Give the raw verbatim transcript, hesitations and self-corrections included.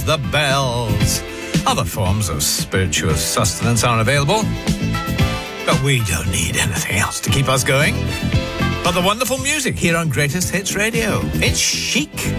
rings the bells. Other forms of spiritual sustenance aren't available, but we don't need anything else to keep us going but the wonderful music here on Greatest Hits Radio. It's chic